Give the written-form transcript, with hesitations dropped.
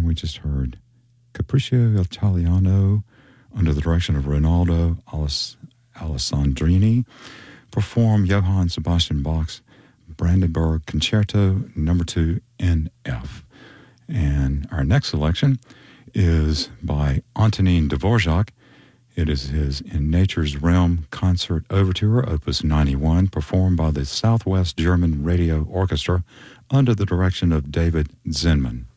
we just heard Capriccio Italiano under the direction of Rinaldo Alessandrini perform Johann Sebastian Bach's Brandenburg Concerto No. 2 in F. And our next selection is by Antonin Dvorak. It is his In Nature's Realm Concert Overture, Opus 91, performed by the Southwest German Radio Orchestra under the direction of David Zinman.